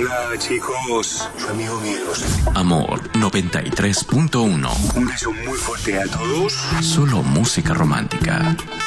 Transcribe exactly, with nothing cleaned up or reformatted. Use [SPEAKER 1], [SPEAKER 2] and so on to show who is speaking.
[SPEAKER 1] Hola, chicos. Soy amigo mío.
[SPEAKER 2] Amor noventa y tres punto uno.
[SPEAKER 1] Un beso muy fuerte a todos.
[SPEAKER 2] Solo música romántica.